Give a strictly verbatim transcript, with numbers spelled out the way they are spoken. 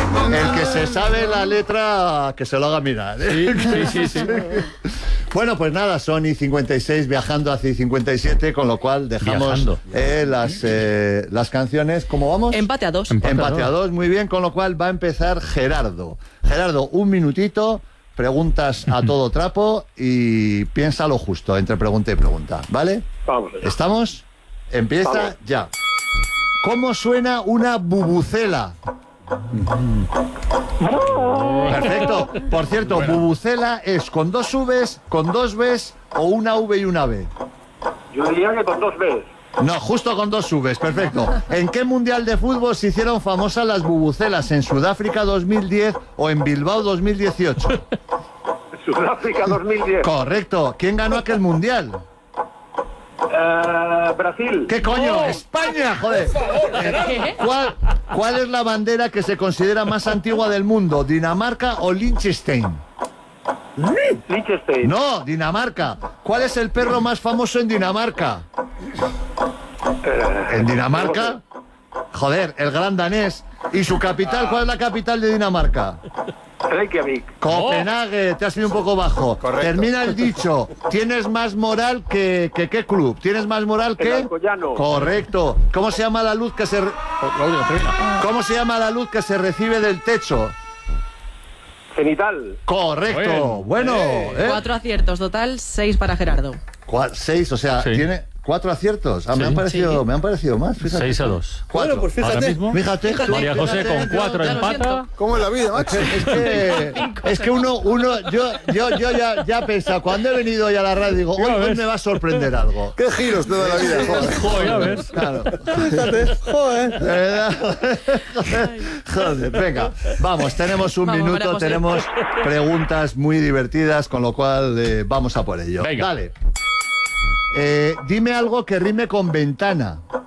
El que se sabe la letra, que se lo haga mirar, ¿eh? Sí, sí, sí, sí. Bueno, pues nada, son y cincuenta y seis viajando hacia y cincuenta y siete, con lo cual dejamos eh, las, eh, las canciones. ¿Cómo vamos? Empate a dos. Empate, Empate a dos, muy bien, con lo cual va a empezar Gerardo. Gerardo, un minutito, preguntas a todo trapo y piensa lo justo entre pregunta y pregunta, ¿vale? Vamos. ¿Estamos? Empieza Vamos. ya. ¿Cómo suena una bubucela? Perfecto. Por cierto, bueno. ¿Bubucela es con dos Vs, con dos Bs o una V y una B? Yo diría que con dos Bs. No, justo con dos Vs, perfecto. ¿En qué mundial de fútbol se hicieron famosas las bubucelas? ¿En Sudáfrica dos mil diez o en Bilbao dos mil dieciocho? Sudáfrica dos mil diez. Correcto. ¿Quién ganó aquel mundial? Uh, Brasil. ¿Qué coño? ¡Oh! ¡España, joder! ¿Cuál, ¿Cuál es la bandera que se considera más antigua del mundo? ¿Dinamarca o Liechtenstein? Liechtenstein. No, Dinamarca. ¿Cuál es el perro más famoso en Dinamarca? Uh, ¿En Dinamarca? Joder, el gran danés. ¿Y su capital? ¿Cuál es la capital de Dinamarca? Reykjavik. Copenhague, te has ido un poco bajo. Correcto. Termina el dicho. Tienes más moral que, que ¿qué club? ¿Tienes más moral que? El Alcoyano. Correcto. ¿Cómo se llama la luz que se re... ¿Cómo se llama la luz que se recibe del techo? Cenital. Correcto. Bueno, ¿eh? Cuatro aciertos, total, seis para Gerardo. Cua- seis, o sea, Sí. tiene cuatro aciertos. Ah, me Sí. han parecido, Sí. me han parecido más. Fíjate. seis a dos. Cuatro. Bueno, pues Ahora fíjate. mismo, Fíjate, María José fíjate. con cuatro ya lo empata. siento. ¿Cómo es la vida, macho? Es que, es que uno, uno, yo, yo, yo ya, ya he pensado, cuando he venido hoy a la radio, digo, hoy, Ya hoy ves. me va a sorprender algo. Qué giros toda la vida, joder. Joder, ya ves. Claro. Fíjate, joder. ¿Verdad? Joder, venga, vamos, tenemos un Vamos, María minuto, José. tenemos preguntas muy divertidas, con lo cual eh, vamos a por ello. Venga. Dale. Eh, dime algo que rime con ventana.